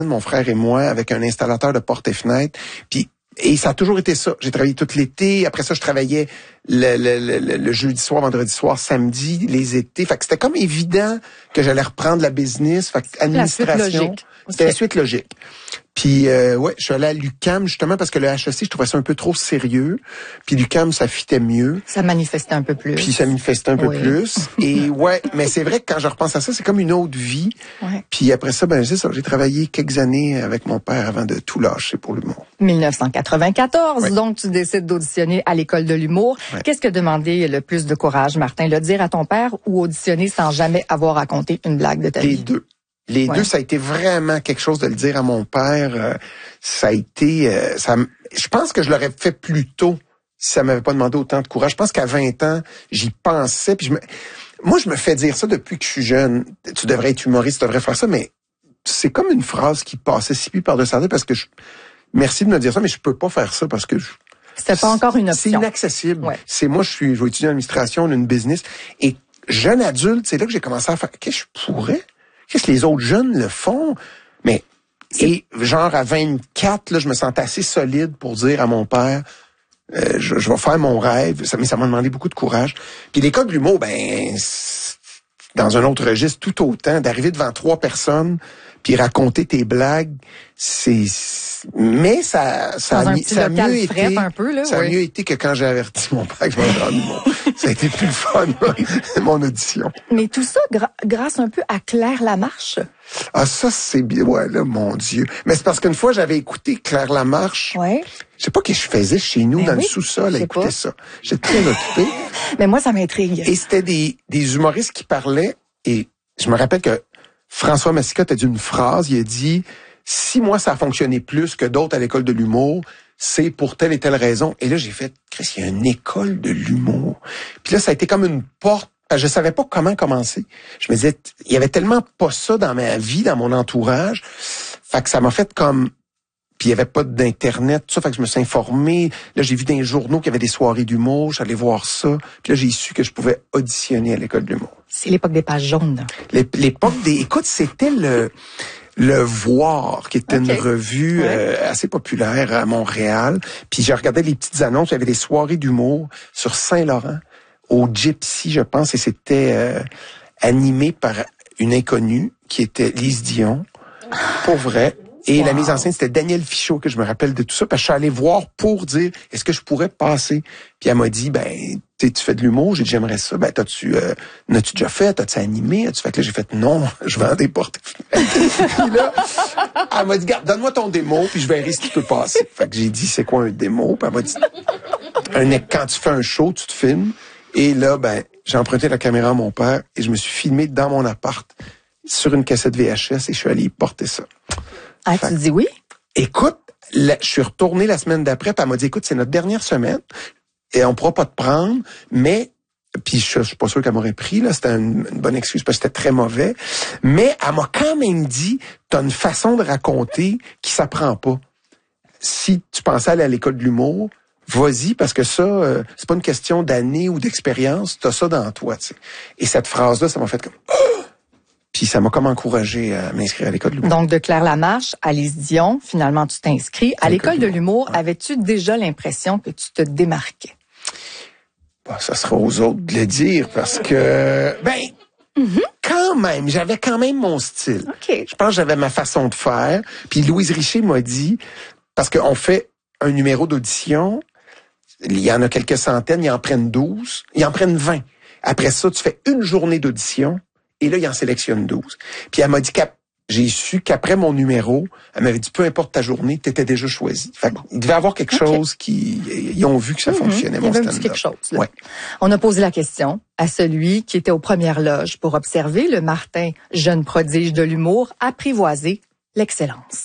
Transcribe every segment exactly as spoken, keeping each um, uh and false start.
mon frère et moi, avec un installateur de portes et fenêtres. Puis et ça a toujours été ça. J'ai travaillé tout l'été. Après ça, je travaillais le, le, le, le jeudi soir, vendredi soir, samedi, les étés. Fait que c'était comme évident que j'allais reprendre la business. Fait que administration, c'était la suite logique. Puis euh, ouais, je suis allé à l'U Q A M justement parce que le H E C, je trouvais ça un peu trop sérieux. Puis l'U Q A M, ça fitait mieux. Ça manifestait un peu plus. Puis ça manifestait un peu oui. plus. Et ouais, mais c'est vrai que quand je repense à ça, c'est comme une autre vie. Ouais. Puis après ça, ben c'est ça. J'ai travaillé quelques années avec mon père avant de tout lâcher pour l'humour. dix-neuf cent quatre-vingt-quatorze, ouais. donc tu décides d'auditionner à l'école de l'humour. Ouais. Qu'est-ce que demandait le plus de courage, Martin? Le dire à ton père ou auditionner sans jamais avoir raconté une blague de ta vie? Les vie? deux. Les ouais. deux, ça a été vraiment quelque chose de le dire à mon père. Euh, ça a été... Euh, ça, je pense que je l'aurais fait plus tôt si ça m'avait pas demandé autant de courage. Je pense qu'à vingt ans, j'y pensais. Puis je me, moi, je me fais dire ça depuis que je suis jeune. Tu devrais être humoriste, tu devrais faire ça. Mais c'est comme une phrase qui passait si puis par-dessus la tête parce que je... Merci de me dire ça, mais je peux pas faire ça parce que... Je, C'était pas encore une option. C'est inaccessible. Ouais. C'est moi, je suis, je vais étudier en administration, une business. Et jeune adulte, c'est là que j'ai commencé à faire... Qu'est-ce que je pourrais... Qu'est-ce que les autres jeunes le font? Mais, et genre à vingt-quatre, là, je me sentais assez solide pour dire à mon père, euh, je, je vais faire mon rêve. Ça, mais ça m'a demandé beaucoup de courage. Puis l'école de l'humour, ben, dans un autre registre, tout autant, d'arriver devant trois personnes, puis raconter tes blagues, c'est... Mais ça, ça, a, ça a mieux été, un peu, là, ça oui. a mieux été que quand j'ai averti mon père que je vais rendre l'humour. Ça a été plus le fun, mon audition. Mais tout ça gra- grâce un peu à Claire Lamarche. Ah, ça, c'est bien. Ouais, là, mon Dieu. Mais c'est parce qu'une fois, j'avais écouté Claire Lamarche. Ouais. Je sais pas ce que je faisais chez nous, ben dans oui, le sous-sol, à écouter pas. ça. J'étais très occupé. Mais moi, ça m'intrigue. Et c'était des, des humoristes qui parlaient. Et je me rappelle que François Massicotte a dit une phrase. Il a dit, si moi, ça a fonctionné plus que d'autres à l'école de l'humour, c'est pour telle et telle raison. Et là, j'ai fait, Chris, il y a une école de l'humour. Puis là, ça a été comme une porte. Je savais pas comment commencer. Je me disais, il y avait tellement pas ça dans ma vie, dans mon entourage. Fait que ça m'a fait comme... Puis il y avait pas d'internet, tout ça. Fait que je me suis informé. Là, j'ai vu dans les journaux qu'il y avait des soirées d'humour. J'allais voir ça. Puis là, j'ai su que je pouvais auditionner à l'école de l'humour. C'est l'époque des pages jaunes. L'époque des... Écoute, c'était le... Le Voir, qui était okay. une revue ouais. euh, assez populaire à Montréal. Puis j'ai regardé les petites annonces. Il y avait des soirées d'humour sur Saint-Laurent, au Gypsy, je pense, et c'était euh, animé par une inconnue qui était Lise Dion, pour vrai. Et wow. la mise en scène, c'était Daniel Fichot, que je me rappelle de tout ça, parce que je suis allé voir pour dire, est-ce que je pourrais passer? Puis elle m'a dit, ben, tu fais de l'humour, j'ai dit, j'aimerais ça. Ben, t'as-tu, euh, n'as-tu déjà fait? T'as-tu animé? As-tu fait que là, j'ai fait, non, je vends des portes. Puis là, elle m'a dit, garde, donne-moi ton démo, puis je verrai ce qui peut passer. Fait que j'ai dit, c'est quoi un démo? Puis elle m'a dit, un, quand tu fais un show, tu te filmes. Et là, ben, j'ai emprunté la caméra à mon père et je me suis filmé dans mon appart sur une cassette V H S et je suis allé y porter ça. Ah, fait, tu dis oui? Écoute, la, je suis retourné la semaine d'après, puis elle m'a dit, écoute, c'est notre dernière semaine et on pourra pas te prendre, mais, puis je, je suis pas sûr qu'elle m'aurait pris, là, c'était une, une bonne excuse parce que c'était très mauvais, mais elle m'a quand même dit, t'as une façon de raconter qui s'apprend pas. Si tu pensais aller à l'école de l'humour, vas-y, parce que ça, euh, c'est pas une question d'années ou d'expérience, t'as ça dans toi, tu sais. Et cette phrase-là, ça m'a fait comme... Oh! Puis ça m'a comme encouragé à m'inscrire à l'école de l'humour. Donc, de Claire Lamarche à Lise Dion, finalement, tu t'inscris. À, à l'école de l'humour, ouais. avais-tu déjà l'impression que tu te démarquais? Bah, ça sera aux autres de le dire, parce que... Ben, mm-hmm. quand même, j'avais quand même mon style. Okay. Je pense que j'avais ma façon de faire. Puis Louise Richer m'a dit, parce qu'on fait un numéro d'audition... Il y en a quelques centaines, ils en prennent douze, ils en prennent vingt. Après ça, tu fais une journée d'audition, et là, ils en sélectionnent douze. Puis elle m'a dit qu'à, j'ai su qu'après mon numéro, elle m'avait dit, peu importe ta journée, t'étais déjà choisi. Fait qu'il devait y avoir quelque okay. chose qui, ils ont vu que ça mm-hmm. fonctionnait, mon stand-up. Il y avait quelque chose, là. Ouais. On a posé la question à celui qui était aux premières loges pour observer le Martin, jeune prodige de l'humour, apprivoiser l'excellence.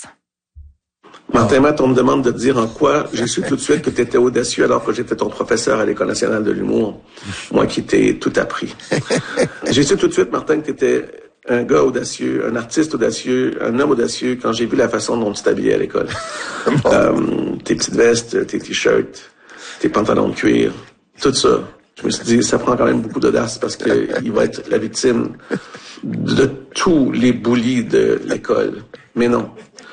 Martin Matt, on me demande de te dire en quoi j'ai su tout de suite que tu étais audacieux alors que j'étais ton professeur à l'École nationale de l'humour. Moi qui t'ai tout appris. J'ai su tout de suite, Martin, que tu étais un gars audacieux, un artiste audacieux, un homme audacieux quand j'ai vu la façon dont tu t'habillais à l'école. euh, tes petites vestes, tes t-shirts, tes pantalons de cuir, tout ça. Je me suis dit, ça prend quand même beaucoup d'audace parce que il va être la victime de tous les bullies de l'école. Mais non,